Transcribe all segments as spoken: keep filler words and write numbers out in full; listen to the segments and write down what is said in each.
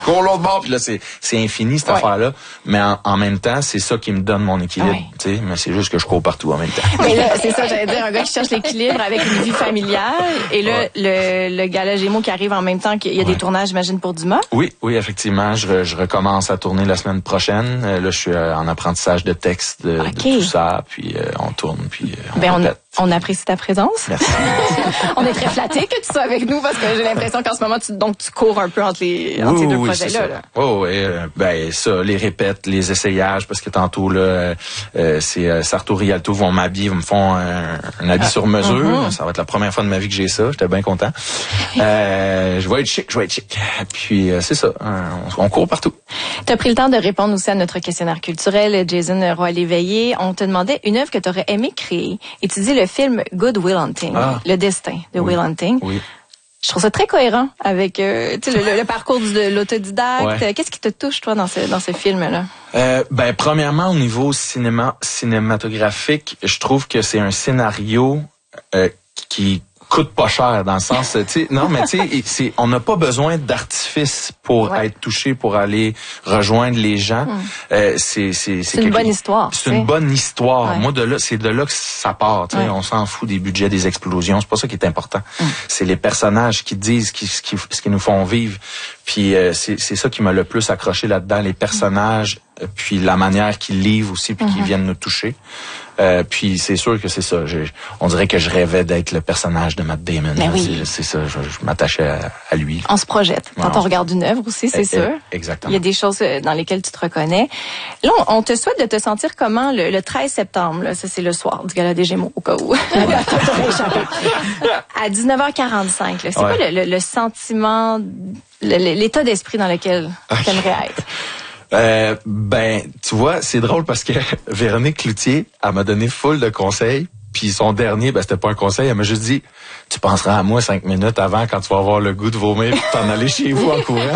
cours l'autre bord, puis là, c'est, c'est infini, cette ouais. affaire-là. Mais en, en même temps, c'est ça qui me donne mon équilibre, ouais. tu sais. Mais c'est juste que je cours partout en même temps. Mais là, c'est ça, j'allais dire, un gars qui cherche l'équilibre avec une vie familiale. Et là, ouais. le, le gala Gémeaux qui arrive en même temps qu'il y a ouais. des tournages, j'imagine, pour Dumas. Oui, oui, effectivement. Je, je recommence à tourner la semaine prochaine. Euh, là, je suis euh, en apprentissage de texte, de, okay. de tout ça. Puis euh, on tourne, puis euh, on ben, on, on apprécie ta présence. Merci. On est très flattés que tu sois avec nous parce que j'ai l'impression qu'en ce moment, tu, donc, tu cours un peu entre les, entre oui, ces deux oui, projets-là. Là. Oh, oui, euh, ben, ça, les répètes, les essayages, parce que tantôt, là, euh, c'est euh, Sarto Rialto vont m'habiller, me font un, un habit ah. sur mesure. Mm-hmm. Ça va être la première fois de ma vie que j'ai ça. J'étais bien content. euh, je vais être chic, je vais être chic. Puis, euh, c'est ça. On, on court partout. Tu as pris le temps de répondre aussi à notre questionnaire culturel, Jason Roy-Léveillé. On te demandait une œuvre que tu aurais aimé créer. Et tu dis le film Good Will Hunting, ah. Le destin de oui. Will Hunting. Oui. Je trouve ça très cohérent avec euh, tu sais, le, le parcours de l'autodidacte. Ouais. Qu'est-ce qui te touche, toi, dans ce, dans ce film-là? Euh, ben, premièrement, au niveau cinéma, cinématographique, je trouve que c'est un scénario euh, qui coûte pas cher, dans le sens, tu sais, non, mais tu sais, c'est, on n'a pas besoin d'artifice pour ouais. être touché, pour aller rejoindre les gens. Hum. Euh, c'est, c'est, c'est, c'est une bonne histoire. C'est une bonne histoire. Ouais. Moi, de là, c'est de là que ça part. Tu sais, ouais. on s'en fout des budgets, des explosions. C'est pas ça qui est important. Hum. C'est les personnages qui disent, qui, ce qui, ce qui nous font vivre. Puis euh, c'est, c'est ça qui m'a le plus accroché là-dedans, les personnages, hum. puis la manière qu'ils livrent aussi, puis hum. qu'ils viennent nous toucher. Euh, puis c'est sûr que c'est ça. Je, on dirait que je rêvais d'être le personnage de Matt Damon. Ben oui. c'est, c'est ça. Je, je m'attachais à, à lui. On se projette quand ouais, on regarde une œuvre aussi, c'est eh, sûr. Eh, exactement. Il y a des choses dans lesquelles tu te reconnais. Là, on, on te souhaite de te sentir comment le, le treize septembre. Là, ça c'est le soir du Gala des Gémeaux au cas où. À dix-neuf heures quarante-cinq. Là, c'est ouais. quoi le, le, le sentiment, le, l'état d'esprit dans lequel okay. tu aimerais être? Euh, ben, tu vois, c'est drôle parce que Véronique Cloutier, elle m'a donné full de conseils. Puis son dernier, ben c'était pas un conseil, elle m'a juste dit, tu penseras à moi cinq minutes avant quand tu vas avoir le goût de vomir puis t'en aller chez vous en courant.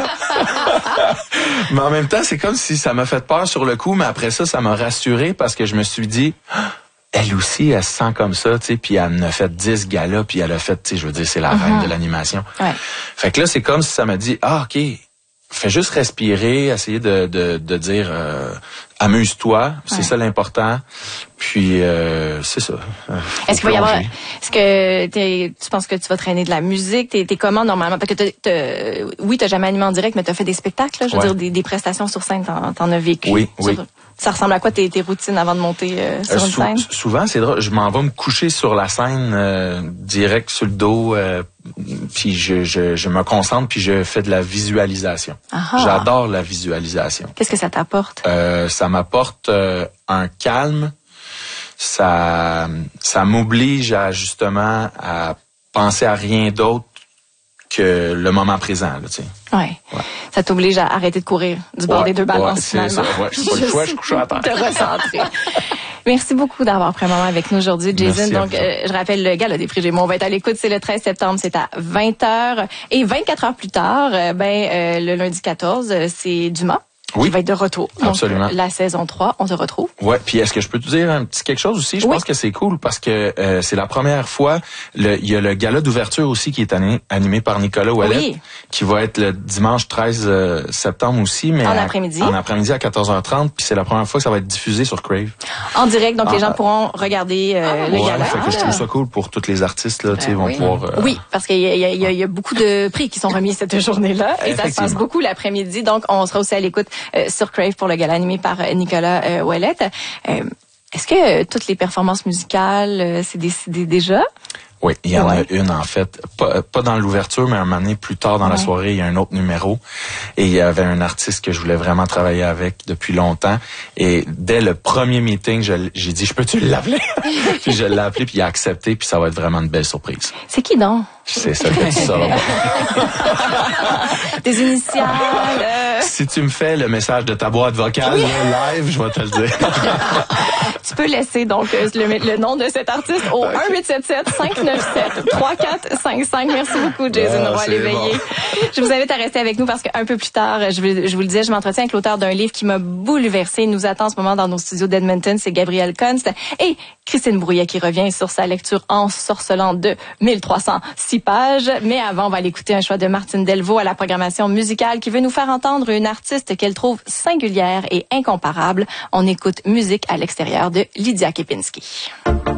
Mais en même temps, c'est comme si ça m'a fait peur sur le coup, mais après ça, ça m'a rassuré parce que je me suis dit, elle aussi, elle se sent comme ça, tu sais, puis elle en a fait dix galas, puis elle a fait, tu sais, je veux dire, c'est la mm-hmm. reine de l'animation. Ouais. Fait que là, c'est comme si ça m'a dit, ah, OK, fais juste respirer, essayer de, de, de dire euh, amuse-toi, c'est ouais. ça l'important. Puis euh, c'est ça. Est-ce qu'il va y avoir est-ce que t'es, tu penses que tu vas traîner de la musique, t'es, t'es comment normalement? Parce que t'as, t'as, oui, t'as jamais animé en direct, mais t'as fait des spectacles, là, je veux ouais. dire des, des prestations sur scène, t'en, t'en as vécu. Oui, sur, oui. Ça ressemble à quoi tes, tes routines avant de monter euh, sur euh, une sou- scène? Souvent, c'est drôle. Je m'en vais me coucher sur la scène, euh, direct sur le dos, euh, puis je, je, je me concentre, puis je fais de la visualisation. Aha. J'adore la visualisation. Qu'est-ce que ça t'apporte? Euh, ça m'apporte euh, un calme. Ça, ça m'oblige à justement à penser à rien d'autre que le moment présent, là, tu sais. Ouais. ouais. Ça t'oblige à arrêter de courir du bord ouais, des deux balances, ouais, c'est finalement. Ça, ouais, j'ai pas le choix, je suis couché à terre. Te recentrer. Merci beaucoup d'avoir pris un moment avec nous aujourd'hui, Jason. Merci Donc, euh, je rappelle, le Gala des Prix Gémeaux, on va être à l'écoute, c'est le treize septembre, c'est à vingt heures. Et vingt-quatre heures plus tard, euh, ben euh, le lundi quatorze, c'est Dumas. Oui. Qui va être de retour. Donc, absolument. La saison trois, on te retrouve. Ouais. Puis est-ce que je peux te dire un petit quelque chose aussi? Je oui. pense que c'est cool parce que euh, c'est la première fois. Le, il y a le gala d'ouverture aussi qui est animé, animé par Nicolas Ouellet, oui. qui va être le dimanche treize septembre aussi, mais en à, après-midi. En après-midi à quatorze heures trente. Puis c'est la première fois que ça va être diffusé sur Crave. En direct, donc ah, les gens pourront regarder euh, le ouais, gala. Fait que je trouve ça cool pour tous les artistes là, tu sais, euh, vont oui. pouvoir. Euh, oui, parce qu'il y a, il y, a, il y a beaucoup de prix qui sont remis cette journée-là, et ça se passe beaucoup l'après-midi. Donc on sera aussi à l'écoute euh, sur Crave pour le gala animé par Nicolas euh, Ouellet. Euh, est-ce que euh, toutes les performances musicales, euh, c'est décidé déjà? Oui, il y en ouais. a une en fait, pas, pas dans l'ouverture, mais un moment donné, plus tard dans ouais. la soirée, il y a un autre numéro. Et il y avait un artiste que je voulais vraiment travailler avec depuis longtemps. Et dès le premier meeting, je, j'ai dit, je peux-tu l'appeler? Puis je l'ai appelé, puis il a accepté, puis ça va être vraiment une belle surprise. C'est qui donc? C'est ça que tu sauras. Des initiales? Euh... si tu me fais le message de ta boîte vocale oui. là, live, je vais te le dire. Tu peux laisser donc le, le nom de cet artiste au okay. un huit sept sept, cinq neuf sept, trois quatre cinq cinq. Merci beaucoup, Jason ah, Roy Léveillé. Bon. Je vous invite à rester avec nous parce qu'un peu plus tard, je, je vous le disais, je m'entretiens avec l'auteur d'un livre qui m'a bouleversé. Il nous attend en ce moment dans nos studios d'Edmonton. C'est Gabriel Kunst et Christine Brouillet qui revient sur sa lecture ensorcelante de mille trois cent six pages. Mais avant, on va aller écouter un choix de Martine Delvaux à la programmation musicale qui veut nous faire entendre une artiste qu'elle trouve singulière et incomparable. On écoute Musique à l'extérieur de Lydia Kepinski.